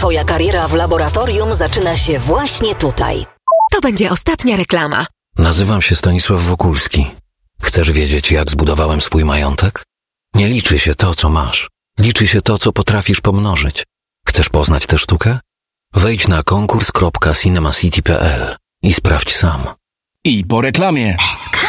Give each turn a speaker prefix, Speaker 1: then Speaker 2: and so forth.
Speaker 1: Twoja kariera w laboratorium zaczyna się właśnie tutaj.
Speaker 2: To będzie ostatnia reklama.
Speaker 3: Nazywam się Stanisław Wokulski. Chcesz wiedzieć, jak zbudowałem swój majątek? Nie liczy się to, co masz. Liczy się to, co potrafisz pomnożyć. Chcesz poznać tę sztukę? Wejdź na konkurs.cinemacity.pl i sprawdź sam.
Speaker 4: I po reklamie.